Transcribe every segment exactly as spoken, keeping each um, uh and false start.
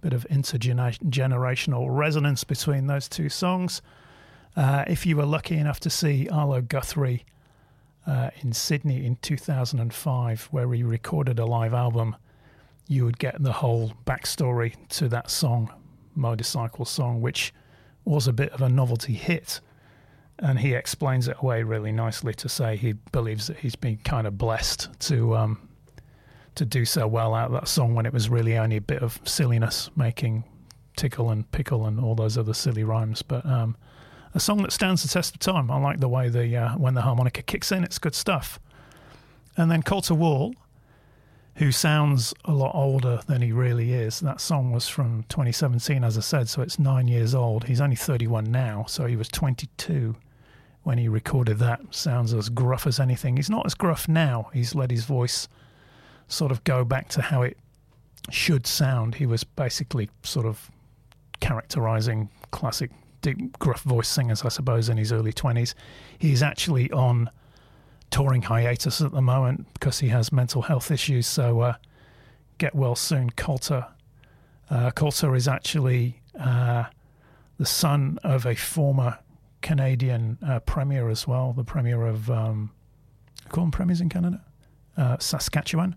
bit of intergenerational resonance between those two songs. Uh, if you were lucky enough to see Arlo Guthrie uh, in Sydney in two thousand five, where he recorded a live album, you would get the whole backstory to that song, Motorcycle Song, which was a bit of a novelty hit. And he explains it away really nicely to say he believes that he's been kind of blessed to um, to do so well out of that song when it was really only a bit of silliness, making tickle and pickle and all those other silly rhymes. But um, a song that stands the test of time. I like the way the uh, when the harmonica kicks in, it's good stuff. And then Colter Wall, who sounds a lot older than he really is. That song was from twenty seventeen, as I said, so it's nine years old. He's only thirty-one now, so he was twenty-two when he recorded that. Sounds as gruff as anything. He's not as gruff now. He's let his voice sort of go back to how it should sound. He was basically sort of characterizing classic deep gruff voice singers, I suppose, in his early twenties. He's actually on touring hiatus at the moment because he has mental health issues, so uh, get well soon, Colter. Uh, Colter is actually uh, the son of a former Canadian uh, premier as well, the premier of, um, call them premiers in Canada? Uh, Saskatchewan.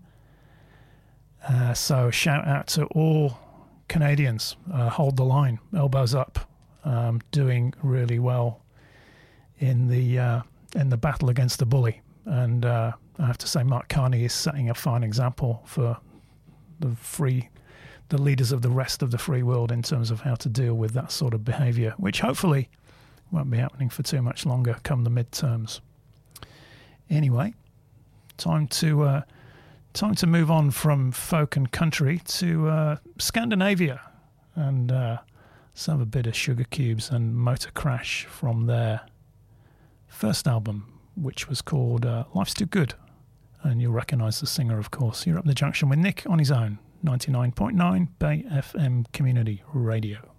Uh, so shout out to all Canadians. Uh, hold the line, elbows up, um, doing really well in the uh, in the battle against the bully. And uh, I have to say, Mark Carney is setting a fine example for the free, the leaders of the rest of the free world in terms of how to deal with that sort of behaviour, which hopefully won't be happening for too much longer come the midterms. Anyway, time to uh, time to move on from folk and country to uh, Scandinavia, and uh, let's have a bit of Sugar Cubes and Motor Crash from their first album, which was called uh, Life's Too Good. And you'll recognise the singer, of course. You're up the junction with Nick on his own, ninety-nine point nine Bay F M Community Radio.